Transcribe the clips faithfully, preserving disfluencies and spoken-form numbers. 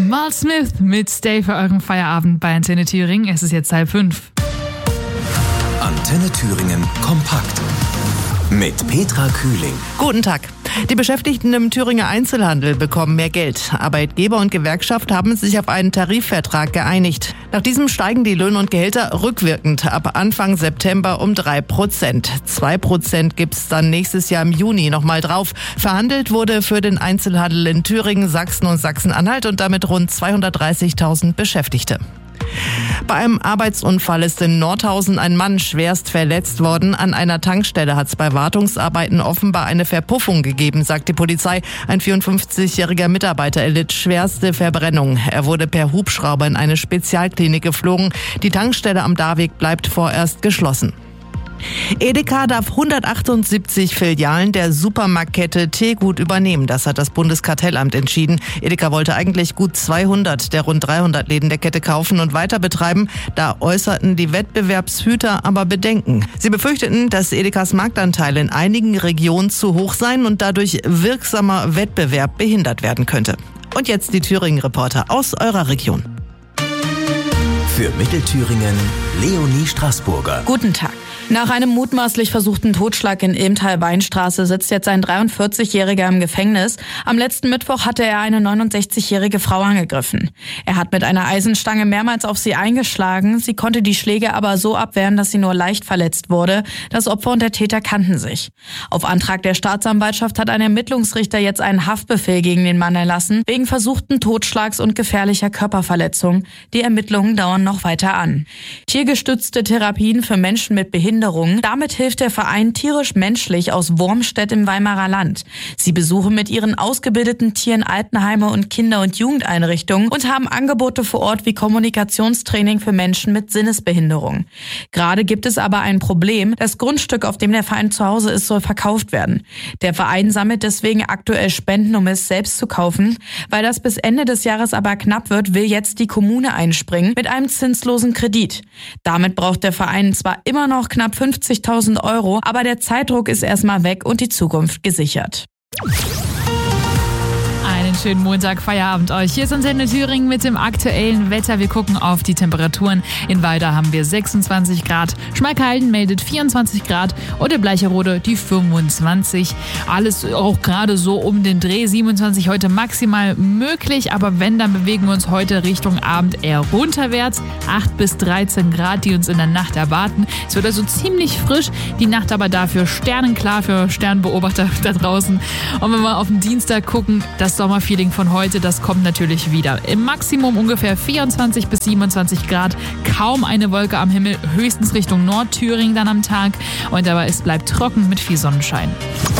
Mal Smith mit Stay für euren Feierabend bei Antenne Thüringen. Es ist jetzt halb fünf. Antenne Thüringen kompakt mit Petra Kühling. Guten Tag. Die Beschäftigten im Thüringer Einzelhandel bekommen mehr Geld. Arbeitgeber und Gewerkschaft haben sich auf einen Tarifvertrag geeinigt. Nach diesem steigen die Löhne und Gehälter rückwirkend ab Anfang September um drei Prozent. zwei Prozent gibt's dann nächstes Jahr im Juni nochmal drauf. Verhandelt wurde für den Einzelhandel in Thüringen, Sachsen und Sachsen-Anhalt und damit rund zweihundertdreißigtausend Beschäftigte. Bei einem Arbeitsunfall ist in Nordhausen ein Mann schwerst verletzt worden. An einer Tankstelle hat es bei Wartungsarbeiten offenbar eine Verpuffung gegeben, sagt die Polizei. Ein vierundfünfzigjähriger Mitarbeiter erlitt schwerste Verbrennung. Er wurde per Hubschrauber in eine Spezialklinik geflogen. Die Tankstelle am Darweg bleibt vorerst geschlossen. Edeka darf hundertachtundsiebzig Filialen der Supermarktkette Tegut übernehmen. Das hat das Bundeskartellamt entschieden. Edeka wollte eigentlich gut zweihundert der rund dreihundert Läden der Kette kaufen und weiter betreiben. Da äußerten die Wettbewerbshüter aber Bedenken. Sie befürchteten, dass Edekas Marktanteil in einigen Regionen zu hoch seien und dadurch wirksamer Wettbewerb behindert werden könnte. Und jetzt die Thüringen-Reporter aus eurer Region. Für Mittelthüringen Leonie Straßburger. Guten Tag. Nach einem mutmaßlich versuchten Totschlag in Ilmtal-Weinstraße sitzt jetzt ein dreiundvierzigjähriger im Gefängnis. Am letzten Mittwoch hatte er eine neunundsechzigjährige Frau angegriffen. Er hat mit einer Eisenstange mehrmals auf sie eingeschlagen. Sie konnte die Schläge aber so abwehren, dass sie nur leicht verletzt wurde. Das Opfer und der Täter kannten sich. Auf Antrag der Staatsanwaltschaft hat ein Ermittlungsrichter jetzt einen Haftbefehl gegen den Mann erlassen, wegen versuchten Totschlags und gefährlicher Körperverletzung. Die Ermittlungen dauern noch weiter an. Tiergestützte Therapien für Menschen mit Behinderung. Damit hilft der Verein Tierisch-Menschlich aus Wormstedt im Weimarer Land. Sie besuchen mit ihren ausgebildeten Tieren Altenheime und Kinder- und Jugendeinrichtungen und haben Angebote vor Ort wie Kommunikationstraining für Menschen mit Sinnesbehinderung. Gerade gibt es aber ein Problem. Das Grundstück, auf dem der Verein zu Hause ist, soll verkauft werden. Der Verein sammelt deswegen aktuell Spenden, um es selbst zu kaufen. Weil das bis Ende des Jahres aber knapp wird, will jetzt die Kommune einspringen mit einem zinslosen Kredit. Damit braucht der Verein zwar immer noch knapp fünfzigtausend Euro, aber der Zeitdruck ist erstmal weg und die Zukunft gesichert. Einen schönen Montag, Feierabend euch. Hier ist Antenne Thüringen mit dem aktuellen Wetter. Wir gucken auf die Temperaturen. In Weida haben wir sechsundzwanzig Grad, Schmalkalden meldet vierundzwanzig Grad und in Bleicherode die fünfundzwanzig. Alles auch gerade so um den Dreh. siebenundzwanzig heute maximal möglich, aber wenn, dann bewegen wir uns heute Richtung Abend eher runterwärts. acht bis dreizehn Grad, die uns in der Nacht erwarten. Es wird also ziemlich frisch, die Nacht aber dafür sternenklar für Sternbeobachter da draußen. Und wenn wir auf den Dienstag gucken, das Sommerfeeling von heute, das kommt natürlich wieder. Im Maximum ungefähr vierundzwanzig bis siebenundzwanzig Grad, kaum eine Wolke am Himmel, höchstens Richtung Nordthüringen dann am Tag. Und aber es bleibt trocken mit viel Sonnenschein.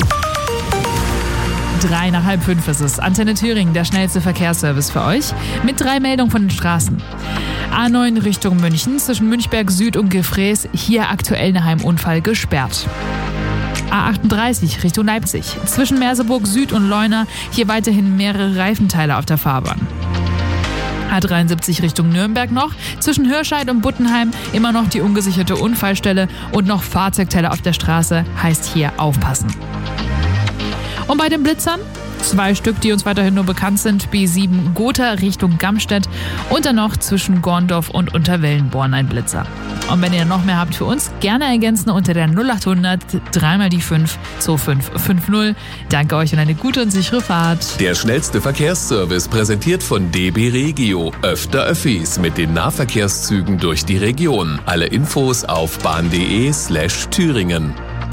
Drei nach halb fünf ist es. Antenne Thüringen, der schnellste Verkehrsservice für euch. Mit drei Meldungen von den Straßen. A neun Richtung München, zwischen Münchberg Süd und Gefräß, hier aktuell nach einem Unfall gesperrt. A achtunddreißig Richtung Leipzig, zwischen Merseburg Süd und Leuna, hier weiterhin mehrere Reifenteile auf der Fahrbahn. A dreiundsiebzig Richtung Nürnberg noch, zwischen Hirscheid und Buttenheim immer noch die ungesicherte Unfallstelle und noch Fahrzeugteile auf der Straße, heißt hier aufpassen. Und bei den Blitzern? Zwei Stück, die uns weiterhin nur bekannt sind. B sieben Gotha Richtung Gamstedt und dann noch zwischen Gorndorf und Unterwellenborn ein Blitzer. Und wenn ihr noch mehr habt für uns, gerne ergänzen unter der null achthundert dreimal die fünf zwei fünf fünf null. Danke euch und eine gute und sichere Fahrt. Der schnellste Verkehrsservice präsentiert von D B Regio. Öfter Öffis mit den Nahverkehrszügen durch die Region. Alle Infos auf bahn.de slash Thüringen.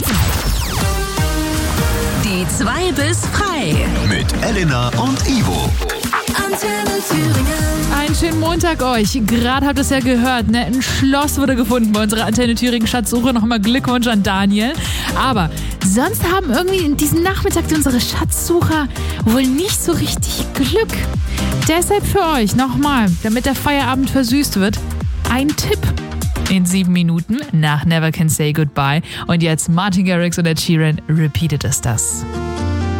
Die zwei bis frei. Mit Elena und Ivo. Antenne Thüringen. Einen schönen Montag euch. Gerade habt ihr es ja gehört, ne? Ein Schloss wurde gefunden bei unserer Antenne Thüringen Schatzsuche. Nochmal Glückwunsch an Daniel. Aber sonst haben irgendwie in diesem Nachmittag unsere Schatzsucher wohl nicht so richtig Glück. Deshalb für euch nochmal, damit der Feierabend versüßt wird, ein Tipp. In sieben Minuten nach Never Can Say Goodbye. Und jetzt Martin Garrix und Ed Sheeran, Repeated ist das.